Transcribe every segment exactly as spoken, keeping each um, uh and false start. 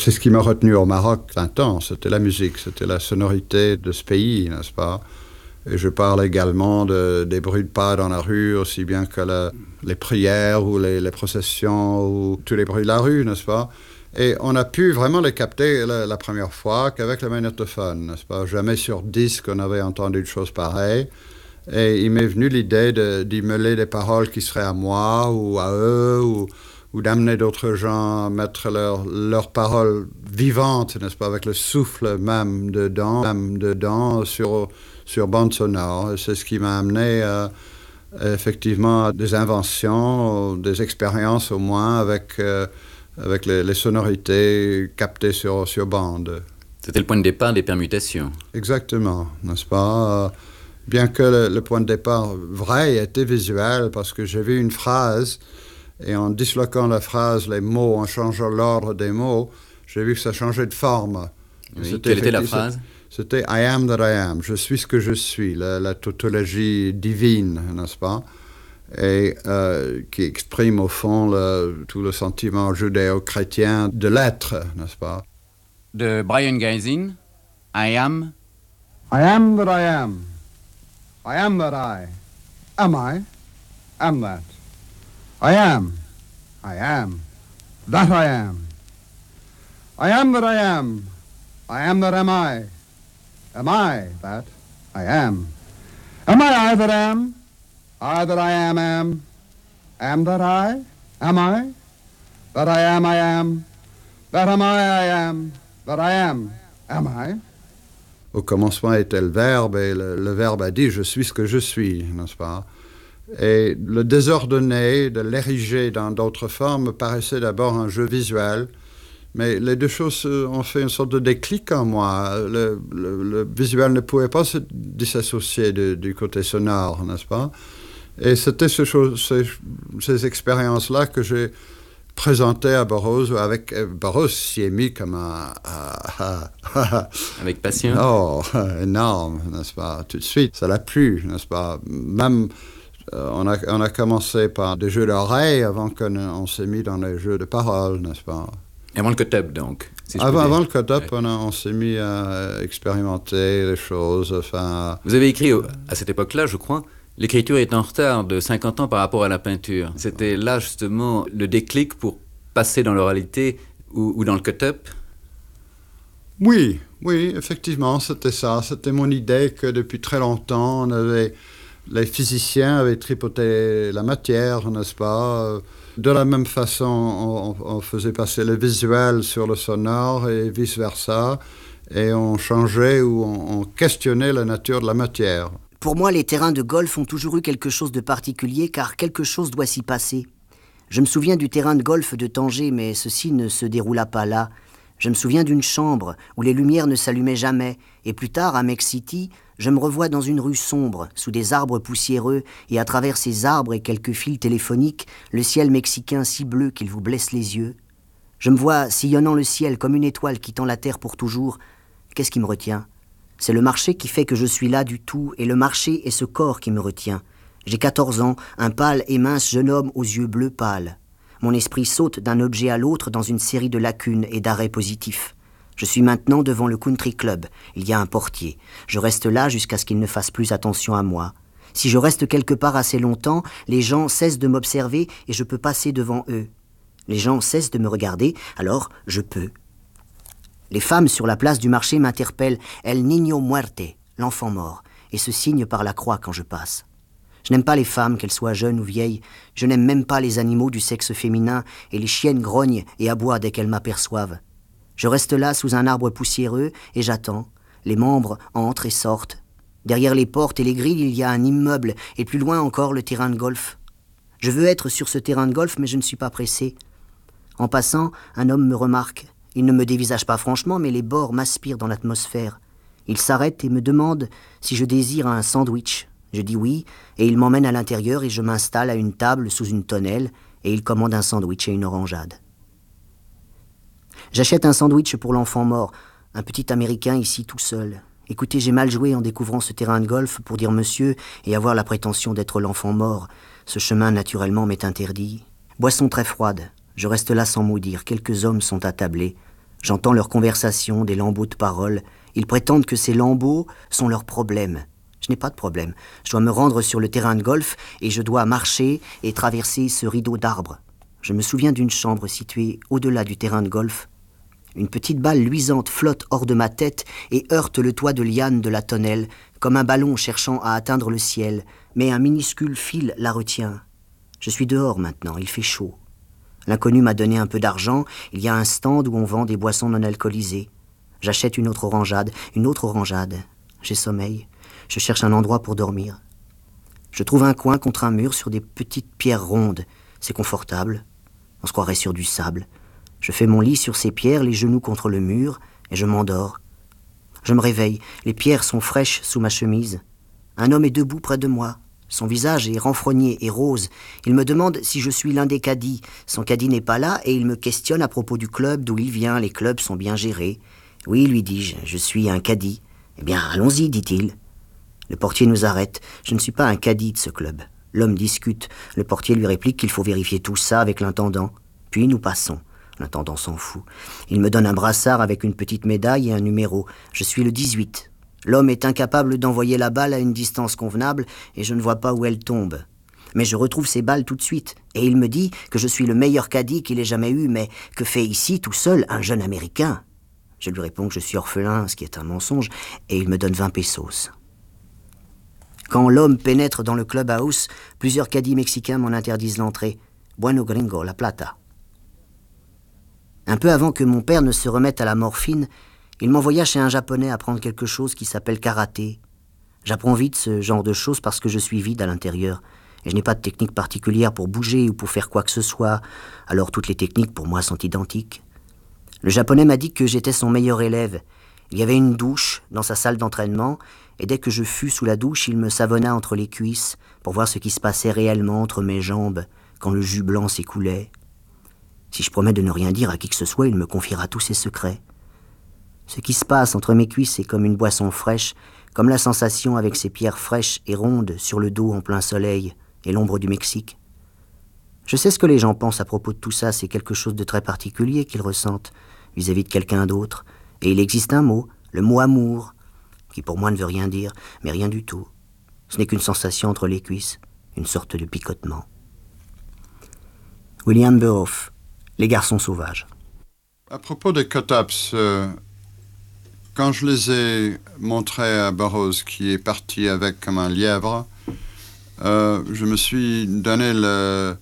C'est ce qui m'a retenu au Maroc vingt ans, c'était la musique, c'était la sonorité de ce pays, n'est-ce pas? Et je parle également de, des bruits de pas dans la rue, aussi bien que la, les prières ou les, les processions ou tous les bruits de la rue, n'est-ce pas? Et on a pu vraiment les capter la, la première fois qu'avec le magnétophone, n'est-ce pas? Jamais sur disque on avait entendu une chose pareille. Et il m'est venu l'idée de, d'y mêler des paroles qui seraient à moi ou à eux, ou, ou d'amener d'autres gens à mettre leurs leur paroles vivantes, n'est-ce pas, avec le souffle même dedans, même dedans sur, sur bande sonore. Et c'est ce qui m'a amené à, effectivement à des inventions, des expériences au moins avec... Euh, avec les, les sonorités captées sur, sur bande. C'était le point de départ des permutations. Exactement, n'est-ce pas? Bien que le, le point de départ vrai était visuel, parce que j'ai vu une phrase, et en disloquant la phrase, les mots, en changeant l'ordre des mots, j'ai vu que ça changeait de forme. Oui, quelle était la phrase? C'était « I am that I am », je suis ce que je suis, la, la tautologie divine, n'est-ce pas? Et euh, qui exprime au fond le, tout le sentiment judéo-chrétien de l'être, n'est-ce pas? De Brian Gysin, I am. I am that I am. I am that I. Am I? Am that. I am. I am. That I am. I am that I am. I am that am I. Am I that I am? Am I I that am? I that I am, am, am that I, am I, that I am, I am, that am I, I am, that I am, am I. Au commencement était le verbe, et le, le verbe a dit « je suis ce que je suis », n'est-ce pas? Et le désordonner, de l'ériger dans d'autres formes, me paraissait d'abord un jeu visuel, mais les deux choses ont fait une sorte de déclic en moi. Le, le, le visuel ne pouvait pas se dissocier de, du côté sonore, n'est-ce pas? Et c'était ce chose, ces, ces expériences-là que j'ai présentées à Burroughs, avec Burroughs s'y est mis comme un... avec passion. Oh, énorme, n'est-ce pas? Tout de suite, ça l'a plu, n'est-ce pas? Même, euh, on, a, on a commencé par des jeux d'oreilles avant qu'on on s'est mis dans les jeux de paroles, n'est-ce pas? Avant le cut-up, donc. Si avant, avant le cut-up, ouais. on, on s'est mis à expérimenter les choses, enfin... Vous avez écrit, à cette époque-là, je crois... L'écriture est en retard de cinquante ans par rapport à la peinture. C'était là, justement, le déclic pour passer dans l'oralité ou, ou dans le cut-up? Oui, oui, effectivement, c'était ça. C'était mon idée que depuis très longtemps, on avait, les physiciens avaient tripoté la matière, n'est-ce pas? De la même façon, on, on faisait passer le visuel sur le sonore et vice-versa, et on changeait ou on, on questionnait la nature de la matière. Pour moi, les terrains de golf ont toujours eu quelque chose de particulier, car quelque chose doit s'y passer. Je me souviens du terrain de golf de Tanger, mais ceci ne se déroula pas là. Je me souviens d'une chambre où les lumières ne s'allumaient jamais, et plus tard, à Mex City, je me revois dans une rue sombre, sous des arbres poussiéreux, et à travers ces arbres et quelques fils téléphoniques, le ciel mexicain si bleu qu'il vous blesse les yeux. Je me vois sillonnant le ciel comme une étoile quittant la terre pour toujours. Qu'est-ce qui me retient ? C'est le marché qui fait que je suis là du tout, et le marché est ce corps qui me retient. J'ai quatorze ans, un pâle et mince jeune homme aux yeux bleus pâles. Mon esprit saute d'un objet à l'autre dans une série de lacunes et d'arrêts positifs. Je suis maintenant devant le country club. Il y a un portier. Je reste là jusqu'à ce qu'il ne fasse plus attention à moi. Si je reste quelque part assez longtemps, les gens cessent de m'observer et je peux passer devant eux. Les gens cessent de me regarder, alors je peux. Les femmes sur la place du marché m'interpellent « El niño muerte », l'enfant mort, et se signent par la croix quand je passe. Je n'aime pas les femmes, qu'elles soient jeunes ou vieilles. Je n'aime même pas les animaux du sexe féminin, et les chiennes grognent et aboient dès qu'elles m'aperçoivent. Je reste là sous un arbre poussiéreux et j'attends. Les membres entrent et sortent. Derrière les portes et les grilles, il y a un immeuble, et plus loin encore le terrain de golf. Je veux être sur ce terrain de golf, mais je ne suis pas pressé. En passant, un homme me remarque. Il ne me dévisage pas franchement, mais les bords m'aspirent dans l'atmosphère. Il s'arrête et me demande si je désire un sandwich. Je dis oui, et il m'emmène à l'intérieur et je m'installe à une table sous une tonnelle, et il commande un sandwich et une orangeade. J'achète un sandwich pour l'enfant mort, un petit Américain ici tout seul. Écoutez, j'ai mal joué en découvrant ce terrain de golf pour dire monsieur et avoir la prétention d'être l'enfant mort. Ce chemin, naturellement, m'est interdit. Boisson très froide. Je reste là sans mot dire. Quelques hommes sont attablés. J'entends leurs conversations, des lambeaux de paroles. Ils prétendent que ces lambeaux sont leurs problèmes. Je n'ai pas de problème. Je dois me rendre sur le terrain de golf et je dois marcher et traverser ce rideau d'arbres. Je me souviens d'une chambre située au-delà du terrain de golf. Une petite balle luisante flotte hors de ma tête et heurte le toit de liane de la tonnelle, comme un ballon cherchant à atteindre le ciel, mais un minuscule fil la retient. Je suis dehors maintenant, il fait chaud. L'inconnu m'a donné un peu d'argent, il y a un stand où on vend des boissons non alcoolisées. J'achète une autre orangeade, une autre orangeade. J'ai sommeil, je cherche un endroit pour dormir. Je trouve un coin contre un mur sur des petites pierres rondes. C'est confortable, on se croirait sur du sable. Je fais mon lit sur ces pierres, les genoux contre le mur, et je m'endors. Je me réveille, les pierres sont fraîches sous ma chemise. Un homme est debout près de moi. Son visage est renfrogné et rose. Il me demande si je suis l'un des caddies. Son caddie n'est pas là et il me questionne à propos du club d'où il vient. Les clubs sont bien gérés. Oui, lui dis-je, je suis un caddie. Eh bien, allons-y, dit-il. Le portier nous arrête. Je ne suis pas un caddie de ce club. L'homme discute. Le portier lui réplique qu'il faut vérifier tout ça avec l'intendant. Puis nous passons. L'intendant s'en fout. Il me donne un brassard avec une petite médaille et un numéro. Je suis le dix-huit. L'homme est incapable d'envoyer la balle à une distance convenable et je ne vois pas où elle tombe. Mais je retrouve ces balles tout de suite. Et il me dit que je suis le meilleur caddie qu'il ait jamais eu, mais que fait ici tout seul un jeune Américain? Je lui réponds que je suis orphelin, ce qui est un mensonge, et il me donne vingt pesos. Quand l'homme pénètre dans le clubhouse, plusieurs caddies mexicains m'en interdisent l'entrée. Bueno gringo, la plata. Un peu avant que mon père ne se remette à la morphine, il m'envoya chez un japonais apprendre quelque chose qui s'appelle karaté. J'apprends vite ce genre de choses parce que je suis vide à l'intérieur. Et je n'ai pas de technique particulière pour bouger ou pour faire quoi que ce soit, alors toutes les techniques pour moi sont identiques. Le japonais m'a dit que j'étais son meilleur élève. Il y avait une douche dans sa salle d'entraînement, et dès que je fus sous la douche, il me savonna entre les cuisses pour voir ce qui se passait réellement entre mes jambes quand le jus blanc s'écoulait. Si je promets de ne rien dire à qui que ce soit, il me confiera tous ses secrets. Ce qui se passe entre mes cuisses est comme une boisson fraîche, comme la sensation avec ces pierres fraîches et rondes sur le dos en plein soleil et l'ombre du Mexique. Je sais ce que les gens pensent à propos de tout ça, c'est quelque chose de très particulier qu'ils ressentent vis-à-vis de quelqu'un d'autre. Et il existe un mot, le mot amour, qui pour moi ne veut rien dire, mais rien du tout. Ce n'est qu'une sensation entre les cuisses, une sorte de picotement. William Burroughs, Les garçons sauvages. À propos des cut-ups, euh, quand je les ai montrés à Burroughs, qui est parti avec comme un lièvre, euh, je me suis donné le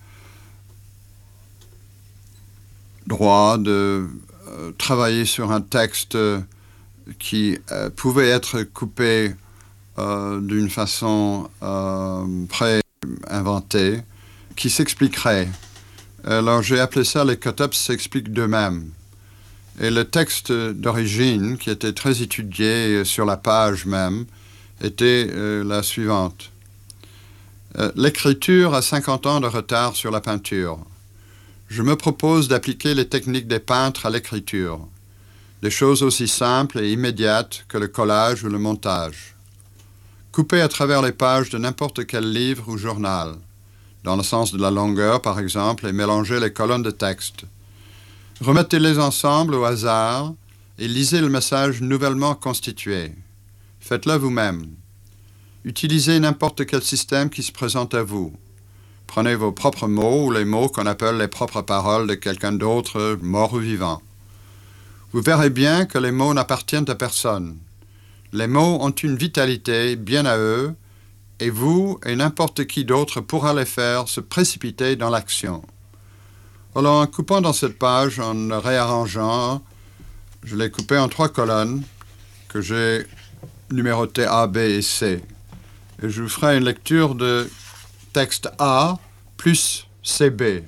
droit de euh, travailler sur un texte qui euh, pouvait être coupé euh, d'une façon euh, pré-inventée, qui s'expliquerait. Alors j'ai appelé ça « Les cut-ups s'expliquent d'eux-mêmes ». Et le texte d'origine, qui était très étudié sur la page même, était euh, la suivante. Euh, L'écriture a cinquante ans de retard sur la peinture. Je me propose d'appliquer les techniques des peintres à l'écriture. Des choses aussi simples et immédiates que le collage ou le montage. Couper à travers les pages de n'importe quel livre ou journal, dans le sens de la longueur par exemple, et mélanger les colonnes de texte. Remettez-les ensemble au hasard et lisez le message nouvellement constitué. Faites-le vous-même. Utilisez n'importe quel système qui se présente à vous. Prenez vos propres mots ou les mots qu'on appelle les propres paroles de quelqu'un d'autre, mort ou vivant. Vous verrez bien que les mots n'appartiennent à personne. Les mots ont une vitalité bien à eux, et vous et n'importe qui d'autre pourra les faire se précipiter dans l'action. Alors, en coupant dans cette page, en le réarrangeant, je l'ai coupé en trois colonnes que j'ai numérotées A, B et C. Et je vous ferai une lecture de texte A plus C B.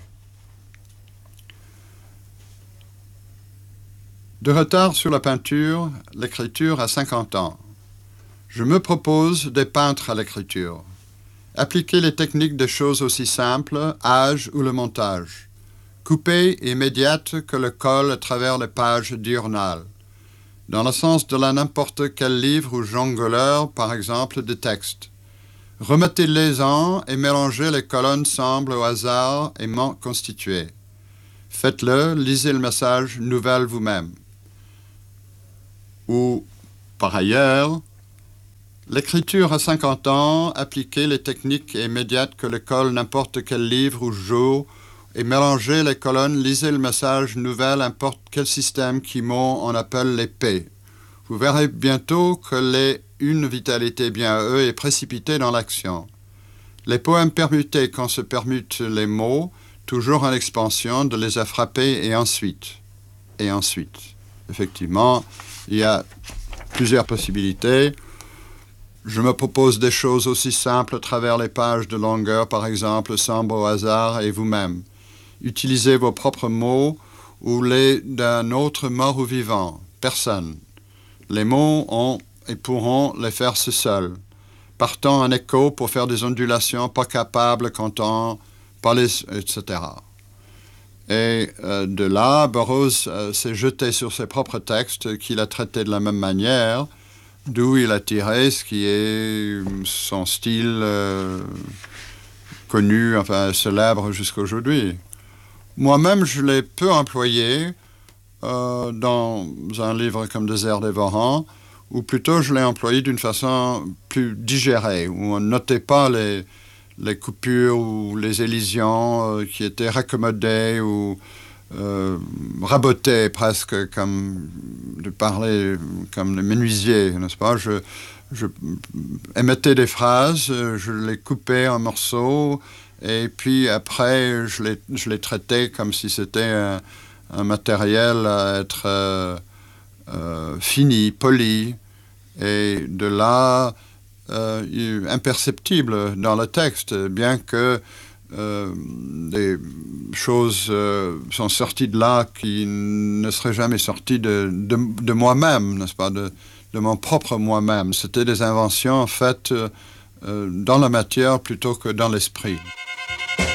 De retard sur la peinture, l'écriture a cinquante ans. Je me propose des peintres à l'écriture. Appliquer les techniques de choses aussi simples, âge ou le montage. Coupée et immédiate que le colle à travers les pages diurnales. Dans le sens de la n'importe quel livre ou jongleur, par exemple, de texte. Remettez-les-en et mélangez les colonnes semblent au hasard aimant constituées. Faites-le, lisez le message nouvelle vous-même. Ou, par ailleurs, l'écriture à cinquante ans, appliquer les techniques immédiates que l'école, n'importe quel livre ou jour, et mélanger les colonnes, lisez le message nouvel, importe quel système qui mot on appelle les P. Vous verrez bientôt que les une vitalité bien à eux est précipitée dans l'action. Les poèmes permutés, quand se permutent les mots, toujours en expansion, de les frapper et ensuite, et ensuite. Effectivement, il y a plusieurs possibilités. Je me propose des choses aussi simples à travers les pages de longueur, par exemple, semble au hasard et vous-même. Utilisez vos propres mots ou les d'un autre mort ou vivant, personne. Les mots ont et pourront les faire seuls, partant en écho pour faire des ondulations, pas capables, content, pas les, et cetera. Et euh, de là, Burroughs euh, s'est jeté sur ses propres textes qu'il a traités de la même manière, d'où il a tiré ce qui est son style euh, connu, enfin célèbre jusqu'aujourd'hui. Moi-même, je l'ai peu employé euh, dans un livre comme Désert dévorant, ou plutôt je l'ai employé d'une façon plus digérée, où on ne notait pas les, les coupures ou les élisions euh, qui étaient raccommodées ou euh, rabotées presque, comme de parler comme les menuisiers, n'est-ce pas? Je, je émettais des phrases, je les coupais en morceaux, et puis après je les, je les traitais comme si c'était un, un matériel à être euh, euh, fini, poli, et de là euh, imperceptible dans le texte, bien que euh, des choses euh, sont sorties de là qui ne seraient jamais sorties de, de, de moi-même, n'est-ce pas, de, de mon propre moi-même. C'était des inventions faites euh, dans la matière plutôt que dans l'esprit.